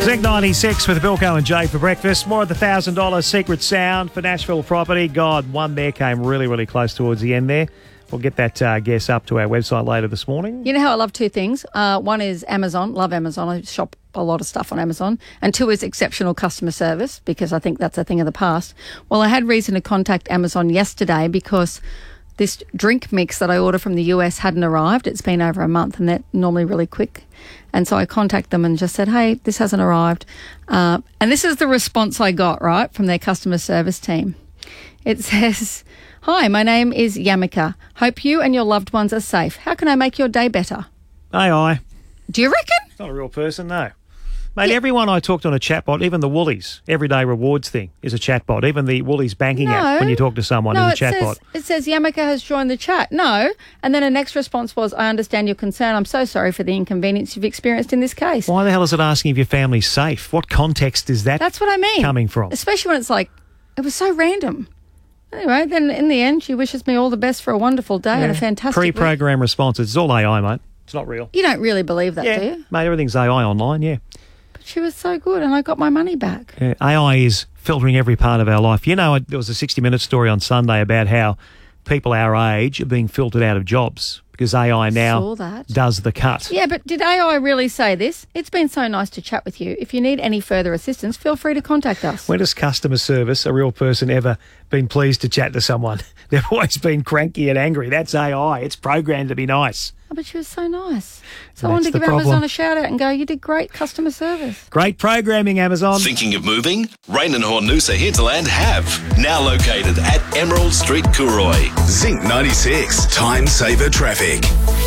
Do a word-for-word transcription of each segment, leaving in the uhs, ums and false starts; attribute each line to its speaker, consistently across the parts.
Speaker 1: Zinc ninety-six with Bilko and Jay for breakfast. More of the one thousand dollars secret sound for Nashville property. God, one there came really, really close towards the end there. We'll get that uh, guess up to our website later this morning.
Speaker 2: You know how I love two things? Uh, one is Amazon. Love Amazon. I shop a lot of stuff on Amazon. And two is exceptional customer service, because I think that's a thing of the past. Well, I had reason to contact Amazon yesterday because this drink mix that I ordered from the U S hadn't arrived. It's been over a month and they're normally really quick. And so I contacted them and just said, hey, this hasn't arrived. Uh, and this is the response I got, right, from their customer service team. It says, hi, my name is Yamika. Hope you and your loved ones are safe. How can I make your day better?
Speaker 1: A I.
Speaker 2: Do you reckon?
Speaker 1: It's not a real person, no. Mate, yeah. Everyone I talked on a chatbot, even the Woolies Everyday Rewards thing is a chatbot. Even the Woolies banking
Speaker 2: no.
Speaker 1: app, when you talk to someone,
Speaker 2: no,
Speaker 1: is a chatbot.
Speaker 2: Says, it says Yamika has joined the chat. No. And then the next response was, I understand your concern. I'm so sorry for the inconvenience you've experienced in this case.
Speaker 1: Why the hell is it asking if your family's safe? What context is that
Speaker 2: That's what I mean.
Speaker 1: coming from?
Speaker 2: Especially when it's like, it was so random. Anyway, then in the end, she wishes me all the best for a wonderful day yeah. and a fantastic
Speaker 1: Pre-programmed
Speaker 2: week.
Speaker 1: responses. It's all A I, mate. It's not real.
Speaker 2: You don't really believe that,
Speaker 1: yeah.
Speaker 2: do you?
Speaker 1: Mate, everything's A I online, yeah.
Speaker 2: But she was so good and I got my money back.
Speaker 1: Yeah, A I is filtering every part of our life. You know, there was a sixty minute story on Sunday about how people our age are being filtered out of jobs because A I now does the cut.
Speaker 2: Yeah, but did A I really say this? It's been so nice to chat with you. If you need any further assistance, feel free to contact us.
Speaker 1: When has customer service, a real person, ever been pleased to chat to someone? They've always been cranky and angry. That's A I. It's programmed to be nice.
Speaker 2: Oh, but she was so nice. So
Speaker 1: That's
Speaker 2: I wanted to give
Speaker 1: problem.
Speaker 2: Amazon a shout out and go, you did great customer service.
Speaker 1: Great programming, Amazon.
Speaker 3: Thinking of moving? Rain and Hornusa Hinterland have. Now located at Emerald Street, Cooroy. Zinc ninety-six. Time saver traffic.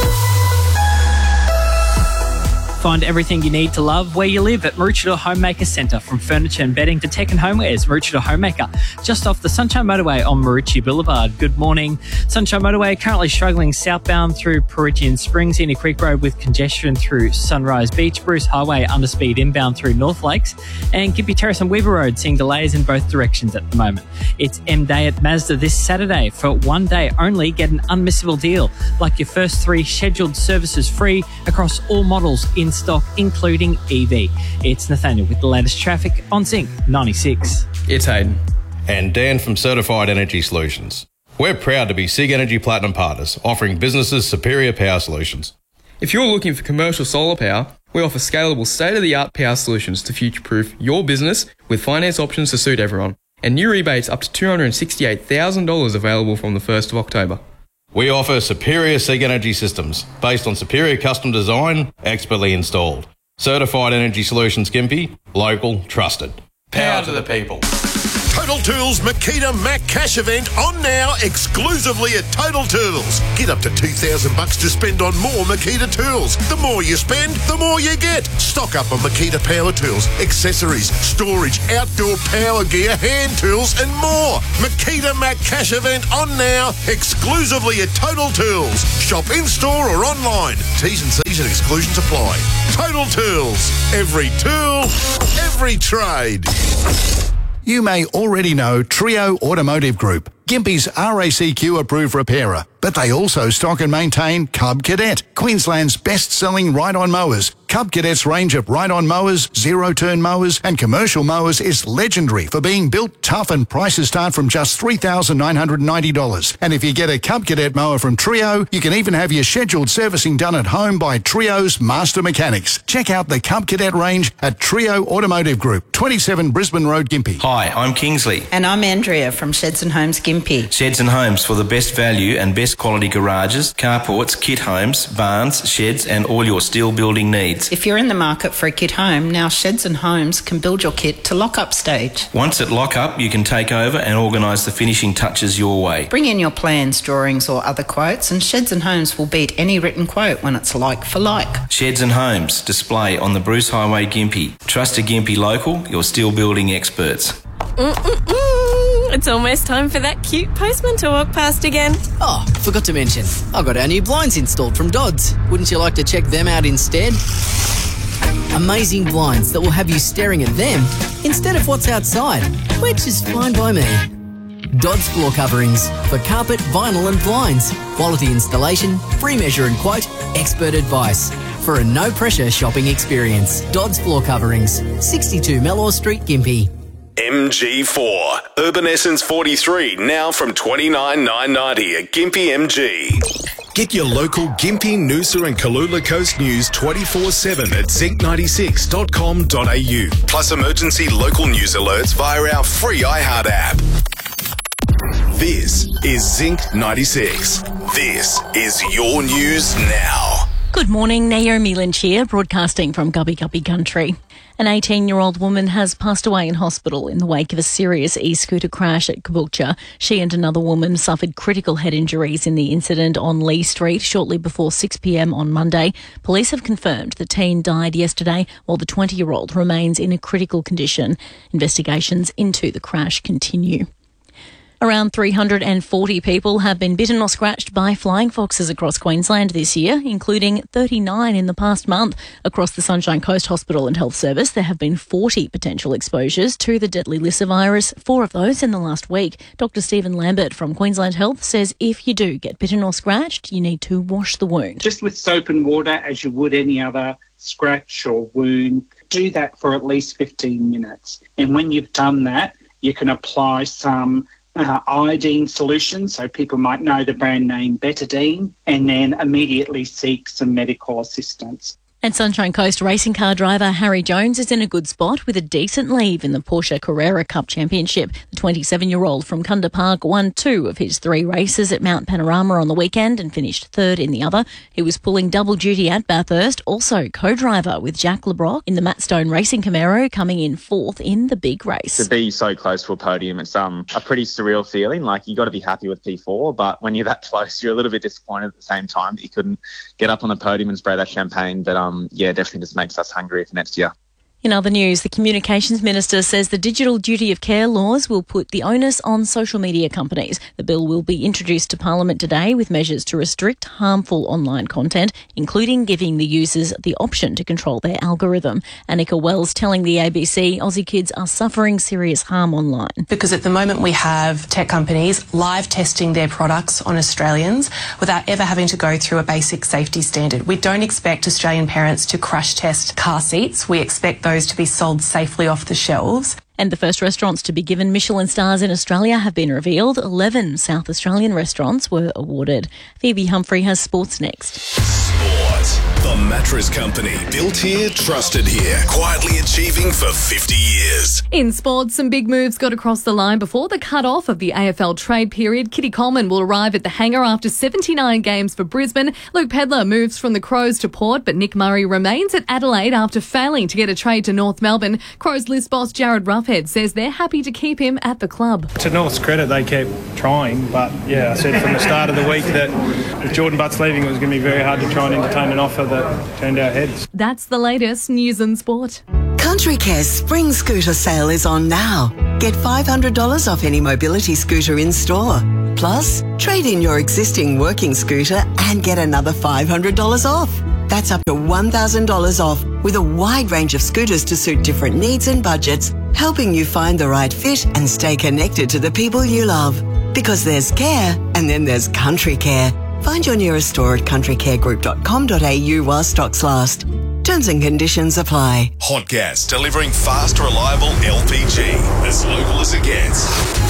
Speaker 4: Find everything you need to love where you live at Maroochydore Homemaker Centre. From furniture and bedding to tech and homewares, Maroochydore Homemaker, just off the Sunshine Motorway on Maroochy Boulevard. Good morning. Sunshine Motorway currently struggling southbound through Perugian Springs, Eni Creek Road with congestion through Sunrise Beach, Bruce Highway underspeed inbound through North Lakes, and Gimpy Terrace and Weaver Road seeing delays in both directions at the moment. It's M Day at Mazda this Saturday. For one day only, get an unmissable deal, like your first three scheduled services free across all models in stock, including E V. It's Nathaniel with the latest traffic on Zinc ninety-six.
Speaker 5: It's Hayden. And Dan from Certified Energy Solutions. We're proud to be SIG Energy Platinum partners, offering businesses superior power solutions.
Speaker 6: If you're looking for commercial solar power, we offer scalable state-of-the-art power solutions to future-proof your business with finance options to suit everyone. And new rebates up to two hundred sixty-eight thousand dollars available from the first of October.
Speaker 5: We offer superior SIG Energy systems based on superior custom design, expertly installed. Certified Energy Solutions Gympie, local, trusted.
Speaker 6: Power to the people.
Speaker 3: Total Tools Makita Mac Cash event on now exclusively at Total Tools. Get up to two thousand bucks to spend on more Makita tools. The more you spend, the more you get. Stock up on Makita power tools, accessories, storage, outdoor power gear, hand tools and more. Makita Mac Cash event on now exclusively at Total Tools. Shop in-store or online. T's and C's and exclusions apply. Total Tools. Every tool, every trade.
Speaker 7: You may already know Trio Automotive Group, Gympie's R A C Q approved repairer, but they also stock and maintain Cub Cadet, Queensland's best-selling ride-on mowers. Cub Cadet's range of ride-on mowers, zero-turn mowers and commercial mowers is legendary for being built tough, and prices start from just three thousand nine hundred ninety dollars. And if you get a Cub Cadet mower from Trio, you can even have your scheduled servicing done at home by Trio's master mechanics. Check out the Cub Cadet range at Trio Automotive Group, twenty-seven Brisbane Road, Gympie.
Speaker 8: Hi, I'm Kingsley.
Speaker 9: And I'm Andrea from Sheds and Homes, Gympie.
Speaker 8: Sheds and Homes for the best value and best quality garages, carports, kit homes, barns, sheds and all your steel building needs.
Speaker 9: If you're in the market for a kit home, now Sheds and Homes can build your kit to lock-up stage.
Speaker 8: Once at lock-up, you can take over and organise the finishing touches your way.
Speaker 9: Bring in your plans, drawings or other quotes and Sheds and Homes will beat any written quote when it's like for like.
Speaker 8: Sheds and Homes, display on the Bruce Highway, Gympie. Trust a Gympie local, your steel building experts.
Speaker 10: Mm-mm-mm. It's almost time for that cute postman to walk past again.
Speaker 11: Oh, forgot to mention, I got our new blinds installed from Dodds. Wouldn't you like to check them out instead? Amazing blinds that will have you staring at them instead of what's outside, which is fine by me. Dodds floor coverings for carpet, vinyl and blinds. Quality installation, free measure and quote, expert advice. for a no-pressure shopping experience. Dodds Floor Coverings, sixty-two Mellor Street, Gympie.
Speaker 12: M G four. Urban Essence forty-three, now from twenty-nine thousand nine hundred ninety at Gympie M G. Get your local Gympie, Noosa and Kalula Coast news twenty-four seven at zinc ninety-six dot com dot a u. Plus emergency local news alerts via our free iHeart app. This is Zinc ninety-six. This is your news now.
Speaker 13: Good morning, Naomi Lynch here, broadcasting from Gubby Gubby Country. An eighteen-year-old woman has passed away in hospital in the wake of a serious e-scooter crash at Caboolture. She and another woman suffered critical head injuries in the incident on Lee Street shortly before six p m on Monday. Police have confirmed the teen died yesterday, while the twenty-year-old remains in a critical condition. Investigations into the crash continue. Around three hundred forty people have been bitten or scratched by flying foxes across Queensland this year, including thirty-nine in the past month. Across the Sunshine Coast Hospital and Health Service, there have been forty potential exposures to the deadly Lyssa virus, four of those in the last week. Doctor Stephen Lambert from Queensland Health says if you do get bitten or scratched, you need to wash the wound.
Speaker 14: Just with soap and water, as you would any other scratch or wound. Do that for at least fifteen minutes. And when you've done that, you can apply some Uh, iodine solution, so people might know the brand name Betadine, and then immediately seek some medical assistance.
Speaker 13: And Sunshine Coast racing car driver Harry Jones is in a good spot with a decent lead in the Porsche Carrera Cup Championship. The twenty-seven-year-old from Kunda Park won two of his three races at Mount Panorama on the weekend and finished third in the other. He was pulling double duty at Bathurst, also co-driver with Jack LeBrock in the Matt Stone Racing Camaro, coming in fourth in the big race.
Speaker 15: To be so close to a podium, it's um a pretty surreal feeling. Like, you got to be happy with P four, but when you're that close, you're a little bit disappointed at the same time that you couldn't get up on the podium and spray that champagne. But um. Um, yeah, definitely just makes us hungry for next year.
Speaker 13: In other news, the Communications Minister says the digital duty of care laws will put the onus on social media companies. The bill will be introduced to Parliament today with measures to restrict harmful online content, including giving the users the option to control their algorithm. Annika Wells telling the A B C Aussie kids are suffering serious harm online.
Speaker 16: Because at the moment we have tech companies live testing their products on Australians without ever having to go through a basic safety standard. We don't expect Australian parents to crash test car seats. We expect those to be sold safely off the shelves.
Speaker 13: And the first restaurants to be given Michelin stars in Australia have been revealed. eleven South Australian restaurants were awarded. Phoebe Humphrey has sports next.
Speaker 12: Sport. The Mattress Company. Built here, trusted here. Quietly achieving for fifty years.
Speaker 17: In sports, some big moves got across the line before the cut-off of the A F L trade period. Kitty Coleman will arrive at the hangar after seventy-nine games for Brisbane. Luke Pedlar moves from the Crows to Port, but Nick Murray remains at Adelaide after failing to get a trade to North Melbourne. Crows list boss Jared Ruffhead says they're happy to keep him at the club.
Speaker 18: To North's credit, they kept trying, but yeah, I said from the start of the week that with Jordan Butts leaving, it was going to be very hard to try and entertain an offer that turned our heads.
Speaker 17: That's the latest news and sport.
Speaker 19: Country Care's spring scooter sale is on now. Get five hundred dollars off any mobility scooter in store. Plus, trade in your existing working scooter and get another five hundred dollars off. That's up to one thousand dollars off with a wide range of scooters to suit different needs and budgets, helping you find the right fit and stay connected to the people you love. Because there's care and then there's Country Care. Find your nearest store at country care group dot com dot a u while stocks last. Terms and conditions apply.
Speaker 12: Hot Gas, delivering fast, reliable L P G. As local as it gets.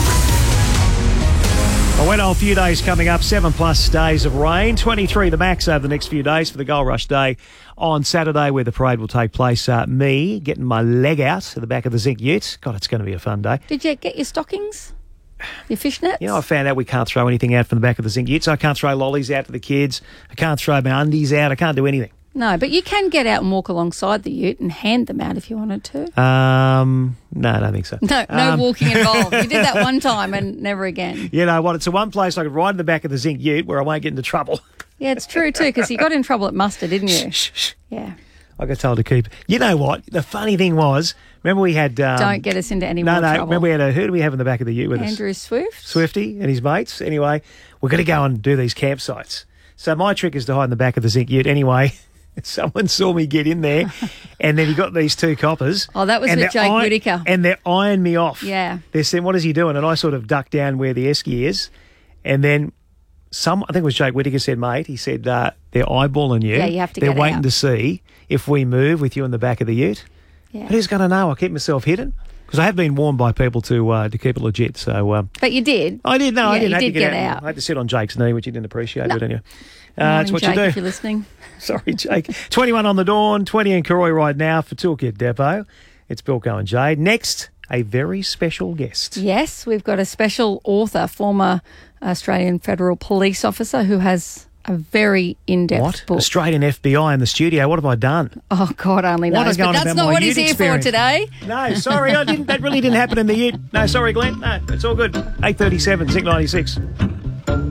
Speaker 1: A wet old few days coming up, seven plus days of rain, twenty-three the max over the next few days for the Gold Rush Day on Saturday where the parade will take place. Uh, me getting my leg out at the back of the Zinc Ute. God, it's going to be a fun day.
Speaker 2: Did you get your stockings? Your fishnets?
Speaker 1: You know, I found out we can't throw anything out from the back of the Zinc Ute, so I can't throw lollies out to the kids. I can't throw my undies out. I can't do anything.
Speaker 2: No, but you can get out and walk alongside the ute and hand them out if you wanted to.
Speaker 1: Um, no, I don't think so.
Speaker 2: No, no
Speaker 1: um,
Speaker 2: walking involved. You did that one time and never again.
Speaker 1: You know what? It's the one place I could ride in the back of the Zinc Ute where I won't get into trouble.
Speaker 2: Yeah, it's true too, because you got in trouble at Muster, didn't you?
Speaker 1: Shh, shh.
Speaker 2: Yeah.
Speaker 1: I got told to keep. You know what? The funny thing was, remember we had... Um,
Speaker 2: Don't get us into any
Speaker 1: no,
Speaker 2: more
Speaker 1: no,
Speaker 2: trouble.
Speaker 1: remember we had a... Who do we have in the back of the ute with
Speaker 2: Andrew
Speaker 1: us?
Speaker 2: Andrew Swift.
Speaker 1: Swifty and his mates. Anyway, we're going to go and do these campsites. So my trick is to hide in the back of the Zinc Ute. Anyway, someone saw me get in there and then he got these two coppers.
Speaker 2: Oh, that was with Jake Whittaker.
Speaker 1: And they're eyeing me off.
Speaker 2: Yeah.
Speaker 1: They're saying, what is he doing? And I sort of ducked down where the esky is and then some, I think it was Jake Whittaker said, mate, he said uh, they're eyeballing you.
Speaker 2: Yeah, you have to
Speaker 1: They're
Speaker 2: get
Speaker 1: waiting
Speaker 2: out.
Speaker 1: to see if we move with you in the back of the ute.
Speaker 2: Yeah.
Speaker 1: But who's going to know? I keep myself hidden because I have been warned by people to uh, to keep it legit. So um,
Speaker 2: But you did.
Speaker 1: I did. No,
Speaker 2: yeah,
Speaker 1: I didn't.
Speaker 2: You
Speaker 1: have
Speaker 2: did
Speaker 1: to
Speaker 2: get,
Speaker 1: out.
Speaker 2: out.
Speaker 1: I had to sit on Jake's knee, which he didn't appreciate.
Speaker 2: No.
Speaker 1: But anyway, uh,
Speaker 2: Morning,
Speaker 1: it's what
Speaker 2: Jake,
Speaker 1: you do.
Speaker 2: if you're listening.
Speaker 1: Sorry, Jake. twenty-one on the dawn, twenty in Karoi right now for Toolkit Depot. It's Bilko and Jade. Next, a very special guest.
Speaker 2: Yes, we've got a special author, former Australian Federal Police officer who has a very in-depth
Speaker 1: What?
Speaker 2: book.
Speaker 1: Australian F B I in the studio. What have I done?
Speaker 2: Oh, God only
Speaker 1: What
Speaker 2: knows.
Speaker 1: are going
Speaker 2: But that's
Speaker 1: about
Speaker 2: not
Speaker 1: my
Speaker 2: what he's
Speaker 1: ute
Speaker 2: here
Speaker 1: experience?
Speaker 2: for today.
Speaker 1: No, sorry, I didn't. That really didn't happen in the ute. No, sorry, Glenn. No, it's all good. eight thirty-seven, Zinc ninety-six.